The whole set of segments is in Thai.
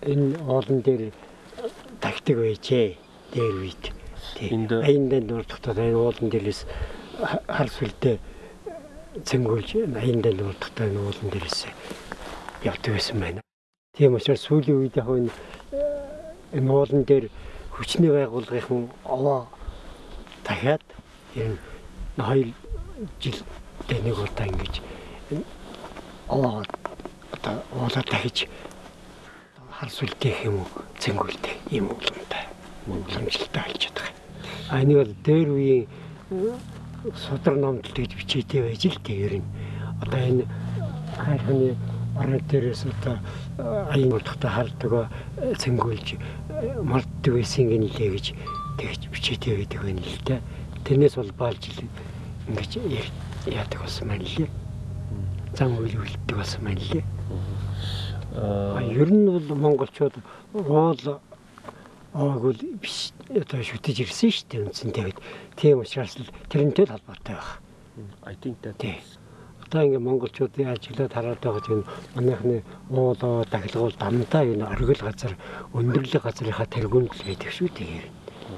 энэ олон дээр тактик байжээ дээр үед. Аяндаа нурдахтаа энэ олон дээрээс хар сүлдээ цэнгүүлж аяндаа нурдахтаа энэ олон дээрээс явдаг байсан байна. Тийм учраас сүүлийн үед яг энэ олон дээр хүчний байгууллагын овоо дахиад энэ 2 жилдээ нэг удаа ингэж овоо одоо уулаа дахиж хар сүлдэх юм уу цэнгүүлдэг юм уламжлалтай болж байгаа. Энийг бол дээр үеийн судар номдолт гэж бичээтэй байж л дээ ер нь. Одоо энэ хайрхны орон дээрээс одоо аян урдахтаа хардаг цэнгүүлж мартдаг байсан гинлээ гэж тэгж бичээтэй байдаг байна л да. Тэрнээс бол баалж ингэж яадаг болсон байна лээ. Зам үйл үлддэг болсон байна лээ. Ер нь бол монголчууд уул аагүй биш одоо шүтэж ирсэн шүү дээ үндсэндээ. Тийм учраас л тэрнтэй холбоотой байна. I think that. Одоо ингээ монголчуудын ажиглаад хараад байгаа чинь манайхны уулаа дахилгуул дандаа энэ оргил газар өндөрлөг газрынхаа тэргүүнд л байдаг шүү дээ.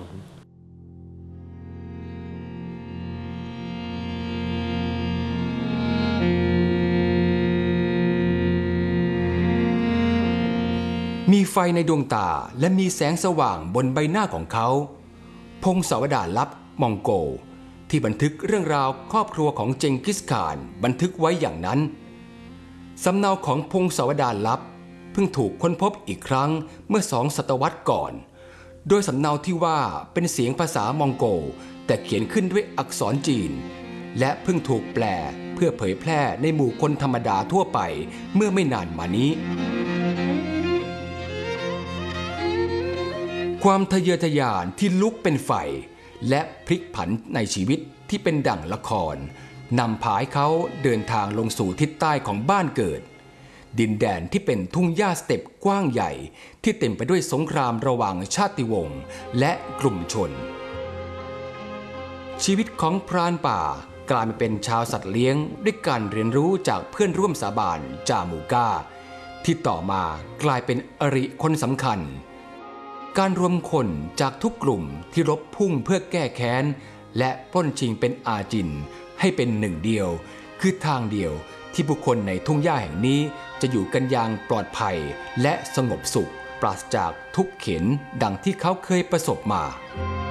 มีไฟในดวงตาและมีแสงสว่างบนใบหน้าของเขาพงศาวดารลับมองโกที่บันทึกเรื่องราวครอบครัวของเจงกิสข่านบันทึกไว้อย่างนั้นสำเนาของพงศาวดารลับเพิ่งถูกค้นพบอีกครั้งเมื่อ2 ศตวรรษก่อนโดยสำเนาที่ว่าเป็นเสียงภาษามองโกแต่เขียนขึ้นด้วยอักษรจีนและเพิ่งถูกแปลเพื่อเผยแพร่ในหมู่คนธรรมดาทั่วไปเมื่อไม่นานมานี้ความทะเยอทะยานที่ลุกเป็นไฟและพลิกผันในชีวิตที่เป็นดั่งละครนำพาให้เขาเดินทางลงสู่ทิศใต้ของบ้านเกิดดินแดนที่เป็นทุ่งหญ้าสเต็ปกว้างใหญ่ที่เต็มไปด้วยสงครามระหว่างชาติวงศ์และกลุ่มชนชีวิตของพรานป่ากลายมาเป็นชาวสัตว์เลี้ยงด้วยการเรียนรู้จากเพื่อนร่วมสาบานจามูก้าที่ต่อมากลายเป็นอริคนสำคัญการรวมคนจากทุกกลุ่มที่รบพุ่งเพื่อแก้แค้นและปล้นชิงเป็นอาจินให้เป็นหนึ่งเดียวคือทางเดียวที่ผู้คนในทุ่งหญ้าแห่งนี้จะอยู่กันอย่างปลอดภัยและสงบสุขปราศจากทุกข์เข็ญดังที่เขาเคยประสบมา